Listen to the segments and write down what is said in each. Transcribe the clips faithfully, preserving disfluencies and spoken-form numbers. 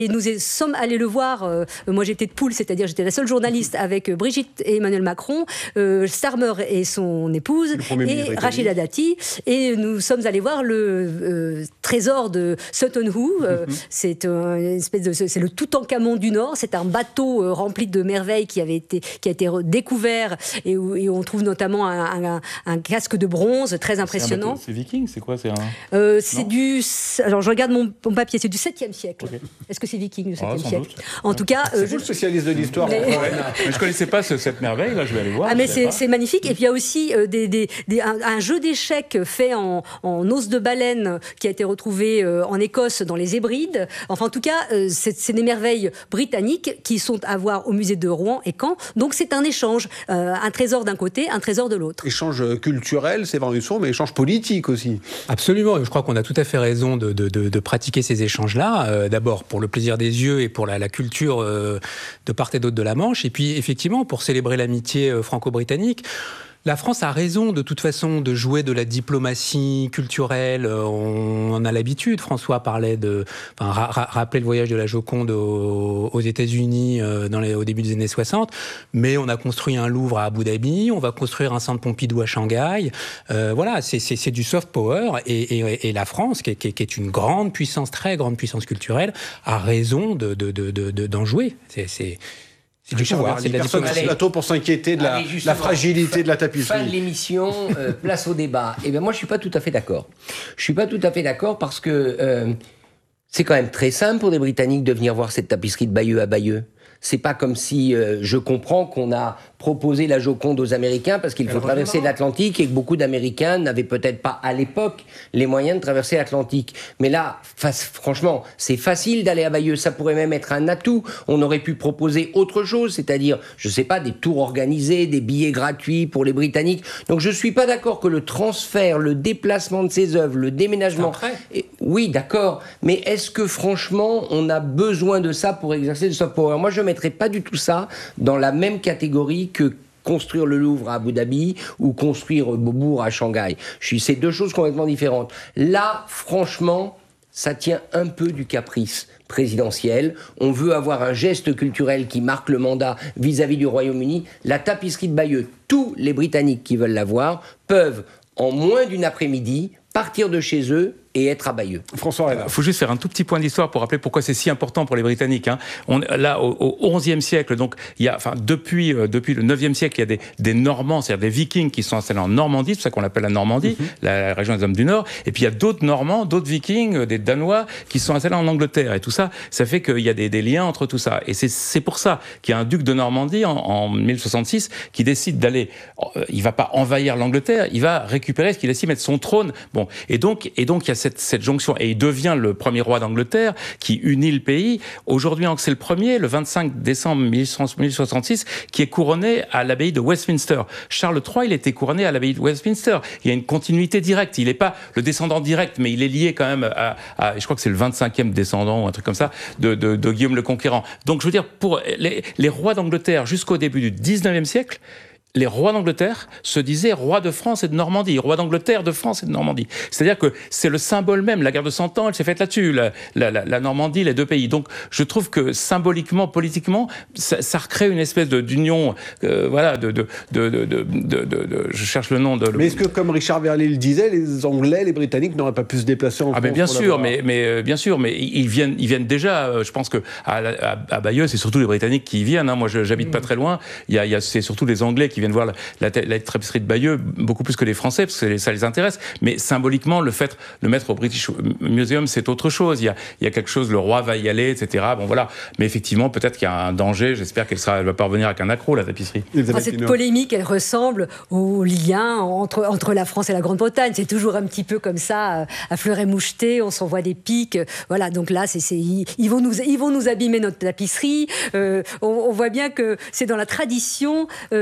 Et nous sommes allés le voir, euh, moi j'étais de poule, c'est-à-dire j'étais la seule journaliste avec euh, Brigitte et Emmanuel Macron, euh, Starmer et son épouse, et Rachida Dati, et nous sommes allés voir le euh, trésor de Sutton Hoo, euh, mm-hmm. c'est, un, une espèce de, c'est le Toutankhamon du Nord, c'est un bateau euh, rempli de merveilles qui, avait été, qui a été découvert, et où et on trouve notamment un, un, un casque de bronze très impressionnant. C'est, c'est viking, c'est quoi c'est, un... euh, c'est du... Alors je regarde mon, mon papier, c'est du septième siècle. Okay. Est-ce que c'est viking du septième ah, siècle doute. En tout cas, c'est euh, vous je... le spécialiste de l'histoire. Mais... mais je connaissais pas ce, cette merveille. Là, je vais aller voir. Ah mais c'est, c'est magnifique. Et puis il y a aussi euh, des, des, des, un, un jeu d'échecs fait en, en os de baleine qui a été retrouvé euh, en Écosse dans les Hébrides. Enfin en tout cas, euh, c'est, c'est des merveilles britanniques qui sont à voir au musée de Rouen et Caen. Donc c'est un échange, euh, un trésor d'un côté, un trésor de l'autre. Échange culturel, c'est vrai, mais échange politique aussi. Absolument. Et je crois qu'on a tout à fait raison de, de, de, de pratiquer ces échanges-là. Euh, d'abord pour le plaisir des yeux et pour la, la culture euh, de part et d'autre de la Manche, et puis effectivement pour célébrer l'amitié euh, franco-britannique. La France a raison de toute façon de jouer de la diplomatie culturelle. On en a l'habitude. François parlait de, enfin, ra- ra- rappelait le voyage de la Joconde aux, aux États-Unis euh, dans les, au début des années soixante. Mais on a construit un Louvre à Abu Dhabi. On va construire un centre Pompidou à Shanghai. Euh, voilà, c'est, c'est, c'est du soft power. Et, et, et la France, qui est, qui est une grande puissance, très grande puissance culturelle, a raison de, de, de, de, de, d'en jouer. C'est, c'est C'est du pouvoir, c'est de la personne sur ce plateau pour s'inquiéter de la, Allez, la fragilité fin, de la tapisserie. Fin de l'émission, euh, place au débat. Eh bien, moi, je suis pas tout à fait d'accord. Je suis pas tout à fait d'accord parce que euh, c'est quand même très simple pour des Britanniques de venir voir cette tapisserie de Bayeux à Bayeux. C'est pas comme si euh, je comprends qu'on a proposé la Joconde aux Américains parce qu'il faut Elle traverser reviendra. l'Atlantique et que beaucoup d'Américains n'avaient peut-être pas à l'époque les moyens de traverser l'Atlantique. Mais là, face, franchement, c'est facile d'aller à Bayeux. Ça pourrait même être un atout. On aurait pu proposer autre chose, c'est-à-dire, je sais pas, des tours organisés, des billets gratuits pour les Britanniques. Donc je suis pas d'accord que le transfert, le déplacement de ces œuvres, le déménagement... Et, oui, d'accord. Mais est-ce que franchement, on a besoin de ça pour exercer le soft power ? Moi, je ne mettrais pas du tout ça dans la même catégorie que construire le Louvre à Abu Dhabi ou construire Beaubourg à Shanghai. Je suis, c'est deux choses complètement différentes. Là, franchement, ça tient un peu du caprice présidentiel. On veut avoir un geste culturel qui marque le mandat vis-à-vis du Royaume-Uni. La tapisserie de Bayeux, tous les Britanniques qui veulent la voir peuvent, en moins d'une après-midi, partir de chez eux et être à Bayeux. François Reynard. Il faut juste faire un tout petit point d'histoire pour rappeler pourquoi c'est si important pour les Britanniques. Hein. On, là, au, au onzième siècle, donc, il y a, enfin, depuis, euh, depuis le neuvième siècle, il y a des, des Normands, c'est-à-dire des Vikings qui sont installés en Normandie, c'est pour ça qu'on l'appelle la Normandie, mm-hmm. la, la région des hommes du Nord. Et puis il y a d'autres Normands, d'autres Vikings, des Danois qui sont installés en Angleterre. Et tout ça, ça fait qu'il y a des, des liens entre tout ça. Et c'est, c'est pour ça qu'il y a un duc de Normandie en, en mille soixante-six qui décide d'aller. Euh, il va pas envahir l'Angleterre, il va récupérer ce qu'il estime être son trône. Bon, et donc, et donc il y a cette, cette jonction. Et il devient le premier roi d'Angleterre qui unit le pays. Aujourd'hui, c'est le premier, le vingt-cinq décembre mille soixante-six, qui est couronné à l'abbaye de Westminster. Charles trois, il était couronné à l'abbaye de Westminster. Il y a une continuité directe. Il n'est pas le descendant direct, mais il est lié quand même à, à je crois que c'est le vingt-cinquième descendant ou un truc comme ça de, de, de Guillaume le Conquérant. Donc, je veux dire, pour les, les rois d'Angleterre jusqu'au début du dix-neuvième siècle, les rois d'Angleterre se disaient rois de France et de Normandie, rois d'Angleterre, de France et de Normandie. C'est-à-dire que c'est le symbole même. La guerre de Cent Ans, elle s'est faite là-dessus, la, la, la Normandie, les deux pays. Donc, je trouve que symboliquement, politiquement, ça, ça recrée une espèce de, d'union, euh, voilà, de, de, de, de, de, de, de, de, je cherche le nom de. Mais est-ce que, comme Richard Verlet le disait, les Anglais, les Britanniques n'auraient pas pu se déplacer en ah France? mais bien sûr, mais, mais euh, bien sûr, mais ils viennent, ils viennent déjà. Euh, je pense que à, à, à Bayeux, c'est surtout les Britanniques qui y viennent. Hein. Moi, je, j'habite mmh. pas très loin. Il y a, il y a, c'est surtout les Anglais qui viennent voir la, la la tapisserie de Bayeux, beaucoup plus que les Français, parce que ça les intéresse. Mais symboliquement, le fait de le mettre au British Museum, c'est autre chose. Il y a, il y a quelque chose, le roi va y aller, et cetera. Bon, voilà. Mais effectivement, peut-être qu'il y a un danger. J'espère qu'elle sera, elle va pas revenir avec un accroc, la tapisserie. Ah, cette polémique, elle ressemble au lien entre, entre la France et la Grande-Bretagne. C'est toujours un petit peu comme ça, à fleur et moucheté, on s'envoie des piques. Voilà, donc là, c'est, c'est, ils, ils, vont nous, ils vont nous abîmer notre tapisserie. Euh, on, on voit bien que c'est dans la tradition euh, des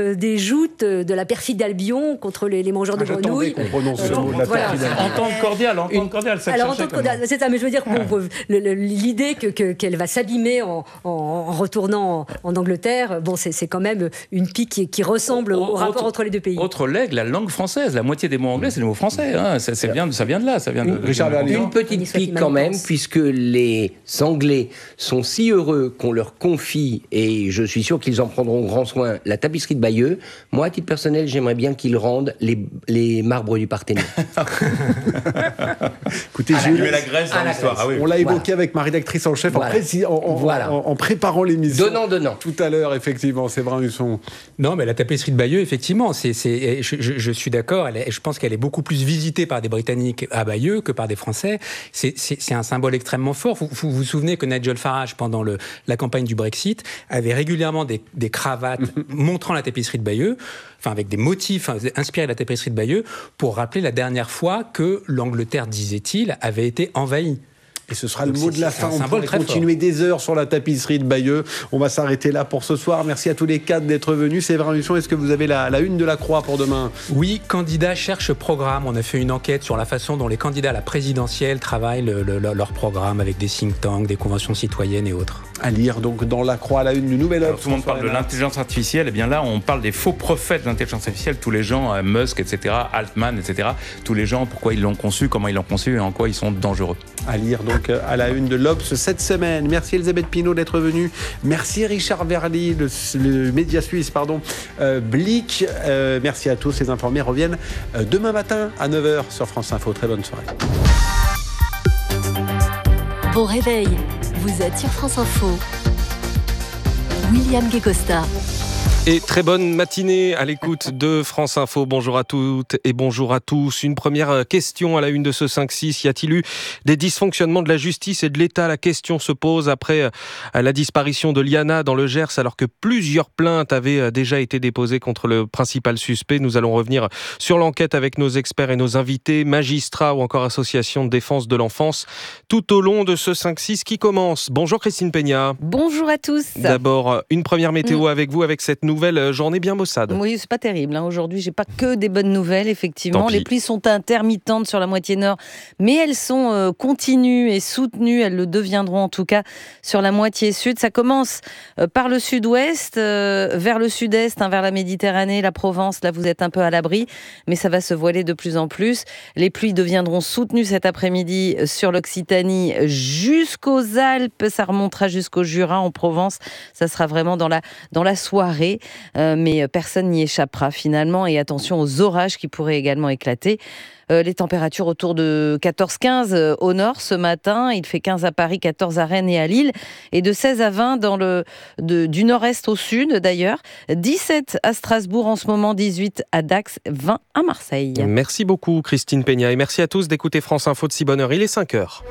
ajoute de la perfide Albion contre les, les mangeurs de ah, grenouilles. Qu'on prononce ce mot de la voilà. perfide Albion. Entente cordiale, entente cordiale. Ça Alors, entente cordiale, c'est ça, mais je veux dire, bon, le, le, l'idée que, que, qu'elle va s'abîmer en, en, en retournant en, en Angleterre, bon, c'est, c'est quand même une pique qui, qui ressemble au, au rapport autre, entre les deux pays. Autre legs, la langue française. La moitié des mots anglais, c'est les mots français. Hein. Ça, c'est bien, ça vient de là. Ça vient de, Richard Verly. Une petite pique quand même, puisque les Anglais sont si heureux qu'on leur confie, et je suis sûr qu'ils en prendront grand soin, la tapisserie de Bayeux. Moi, à titre personnel, j'aimerais bien qu'ils rendent les, les marbres du Parthénon. Écoutez, ah, Gilles, la Grèce dans l'histoire. Ah, oui. On l'a évoqué voilà. avec ma rédactrice en chef voilà. en, précis, en, en, voilà. en, en préparant l'émission. Donnant, donnant. Tout à l'heure, effectivement, c'est vrai, Husson. Non, mais la tapisserie de Bayeux, effectivement, c'est, c'est, je, je, je suis d'accord, elle est, je pense qu'elle est beaucoup plus visitée par des Britanniques à Bayeux que par des Français. C'est, c'est, c'est un symbole extrêmement fort. Vous, vous vous souvenez que Nigel Farage, pendant le, la campagne du Brexit, avait régulièrement des, des cravates montrant la tapisserie de Bayeux, enfin avec des motifs enfin, inspirés de la tapisserie de Bayeux, pour rappeler la dernière fois que l'Angleterre, disait-il, avait été envahie. Et ce sera Donc le mot de la fin. On pourrait continuer fort. des heures sur la tapisserie de Bayeux. On va s'arrêter là pour ce soir. Merci à tous les quatre d'être venus. Séverin Husson, est-ce que vous avez la, la une de la Croix pour demain ? Oui, candidats cherchent programme. On a fait une enquête sur la façon dont les candidats à la présidentielle travaillent le, le, leur programme avec des think tanks, des conventions citoyennes et autres. À lire donc dans la Croix, la une du Nouvel Obs. Tout le monde parle de l'intelligence artificielle. Et bien là, on parle des faux prophètes de l'intelligence artificielle. Tous les gens, euh, Musk, et cetera, Altman, et cetera. Tous les gens, pourquoi ils l'ont conçu, comment ils l'ont conçu et en quoi ils sont dangereux. À lire donc à la une de l'Obs cette semaine. Merci Elisabeth Pinault d'être venue. Merci Richard Verly, le, le média suisse, pardon, euh, Blick. Euh, merci à tous. Les informés reviennent euh, demain matin à neuf heures sur France Info. Très bonne soirée. Bon réveil. Vous êtes sur France Info. William Guécosta. Et très bonne matinée à l'écoute de France Info. Bonjour à toutes et bonjour à tous. Une première question à la une de ce cinq six. Y a-t-il eu des dysfonctionnements de la justice et de l'État ? La question se pose après la disparition de Liana dans le Gers, alors que plusieurs plaintes avaient déjà été déposées contre le principal suspect. Nous allons revenir sur l'enquête avec nos experts et nos invités, magistrats ou encore associations de défense de l'enfance, tout au long de ce cinq six qui commence. Bonjour Christine Peña. Bonjour à tous. D'abord, une première météo mmh. avec vous, avec cette nouvelle journée bien maussade. Oui, c'est pas terrible. Hein. Aujourd'hui, j'ai pas que des bonnes nouvelles, effectivement. Les pluies sont intermittentes sur la moitié nord, mais elles sont euh, continues et soutenues. Elles le deviendront en tout cas sur la moitié sud. Ça commence euh, par le sud-ouest, euh, vers le sud-est, hein, vers la Méditerranée, la Provence. Là, vous êtes un peu à l'abri, mais ça va se voiler de plus en plus. Les pluies deviendront soutenues cet après-midi sur l'Occitanie jusqu'aux Alpes. Ça remontera jusqu'au Jura en Provence. Ça sera vraiment dans la, dans la soirée. Euh, mais personne n'y échappera finalement. Et attention aux orages qui pourraient également éclater. Euh, les températures autour de quatorze quinze euh, au nord ce matin. Il fait quinze à Paris, quatorze à Rennes et à Lille. Et de seize à vingt dans le, de, du nord-est au sud d'ailleurs. dix-sept à Strasbourg en ce moment, dix-huit à Dax, vingt à Marseille. Merci beaucoup Christine Peña. Et merci à tous d'écouter France Info de si bonne heure. Il est cinq heures.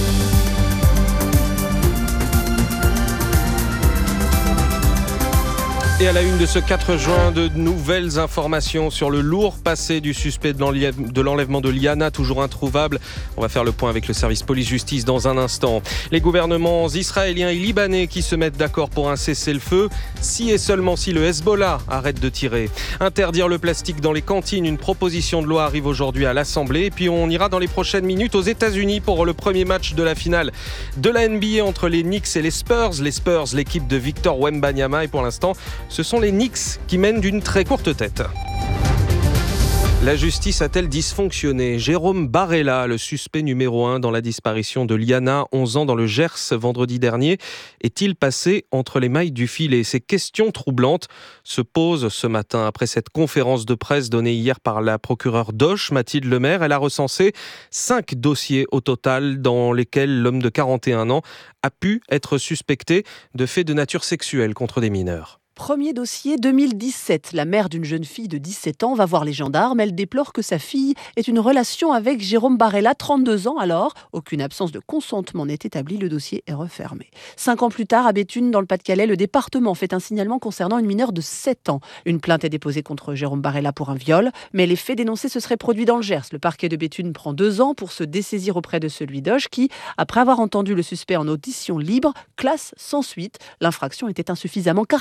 Et à la une de ce quatre juin, de nouvelles informations sur le lourd passé du suspect de l'enlèvement de Liana, toujours introuvable. On va faire le point avec le service police-justice dans un instant. Les gouvernements israéliens et libanais qui se mettent d'accord pour un cessez-le-feu, si et seulement si le Hezbollah arrête de tirer. Interdire le plastique dans les cantines, une proposition de loi arrive aujourd'hui à l'Assemblée. Et puis on ira dans les prochaines minutes aux États-Unis pour le premier match de la finale de la N B A entre les Knicks et les Spurs. Les Spurs, l'équipe de Victor Wembanyama, et pour l'instant, ce sont les Knicks qui mènent d'une très courte tête. La justice a-t-elle dysfonctionné ? Jérôme Barella, le suspect numéro un dans la disparition de Liana, onze ans, dans le Gers vendredi dernier, est-il passé entre les mailles du filet ? Ces questions troublantes se posent ce matin après cette conférence de presse donnée hier par la procureure d'Auch, Mathilde Lemaire. Elle a recensé cinq dossiers au total dans lesquels l'homme de quarante et un ans a pu être suspecté de faits de nature sexuelle contre des mineurs. Premier dossier, deux mille dix-sept. La mère d'une jeune fille de dix-sept ans va voir les gendarmes. Elle déplore que sa fille ait une relation avec Jérôme Barella, trente-deux ans alors. Aucune absence de consentement n'est établie. Le dossier est refermé. Cinq ans plus tard, à Béthune, dans le Pas-de-Calais, le département fait un signalement concernant une mineure de sept ans. Une plainte est déposée contre Jérôme Barella pour un viol, mais les faits dénoncés se seraient produits dans le Gers. Le parquet de Béthune prend deux ans pour se dessaisir auprès de celui d'Auch qui, après avoir entendu le suspect en audition libre, classe sans suite. L'infraction était insuffisamment caractérisée.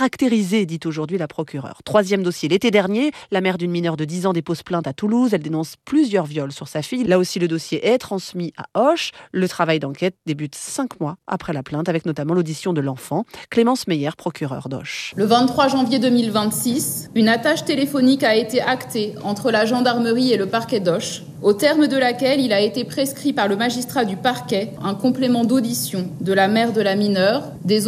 traumatisée, dit aujourd'hui la procureure. Troisième dossier, l'été dernier, la mère d'une mineure de dix ans dépose plainte à Toulouse. Elle dénonce plusieurs viols sur sa fille. Là aussi, le dossier est transmis à Auch. Le travail d'enquête débute cinq mois après la plainte, avec notamment l'audition de l'enfant. Clémence Meyer, procureure d'Auch. Le vingt-trois janvier deux mille vingt-six, une attache téléphonique a été actée entre la gendarmerie et le parquet d'Auch, au terme de laquelle il a été prescrit par le magistrat du parquet un complément d'audition de la mère de la mineure, des